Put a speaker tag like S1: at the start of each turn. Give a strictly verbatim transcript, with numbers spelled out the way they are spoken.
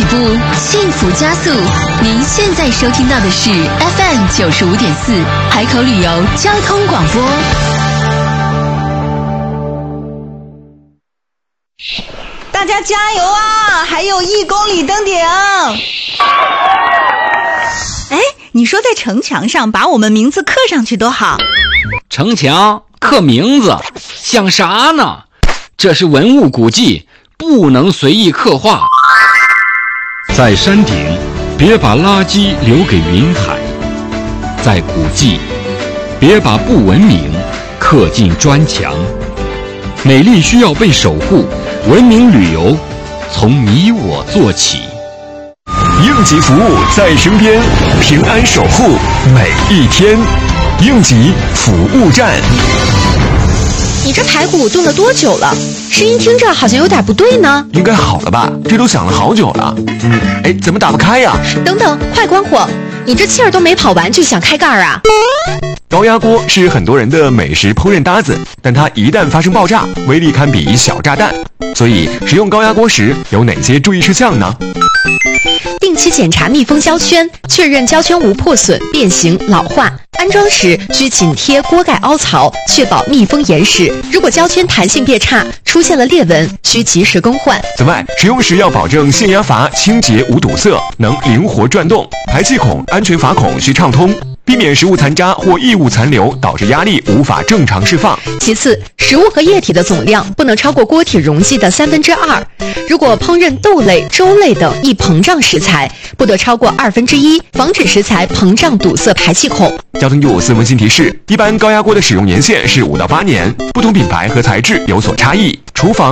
S1: 步，幸福加速。您现在收听到的是 F M 九十五点四海口旅游交通广播。
S2: 大家加油啊！还有一公里登顶。哎，你说在城墙上把我们名字刻上去多好。
S3: 城墙刻名字想啥呢？这是文物古迹，不能随意刻画。
S4: 在山顶，别把垃圾留给云海；在古迹，别把不文明刻进砖墙。美丽需要被守护，文明旅游从你我做起。
S5: 应急服务在身边，平安守护每一天。应急服务站。
S6: 你这排骨炖了多久了？声音听着好像有点不对呢。
S5: 应该好了吧？这都响了好久了。嗯，哎，怎么打不开呀？
S6: 等等，快关火！你这气儿都没跑完就想开盖儿啊？
S5: 高压锅是很多人的美食烹饪搭子，但它一旦发生爆炸，威力堪比小炸弹。所以使用高压锅时有哪些注意事项呢？
S6: 定期检查密封胶圈，确认胶圈无破损、变形、老化。安装时需紧贴锅盖凹槽，确保密封严实。如果胶圈弹性变差，出现了裂纹，需及时更换。
S5: 此外，使用时要保证限压阀清洁无堵塞，能灵活转动，排气孔、安全阀孔需畅通，避免食物残渣或异物残留导致压力无法正常释放。
S6: 其次，食物和液体的总量不能超过锅体容积的三分之二。如果烹饪豆类、粥类等易膨胀食材，不得超过二分之一，防止食材膨胀堵塞排气孔。
S5: 交通部司温馨提示：一般高压锅的使用年限是五到八年，不同品牌和材质有所差异。厨房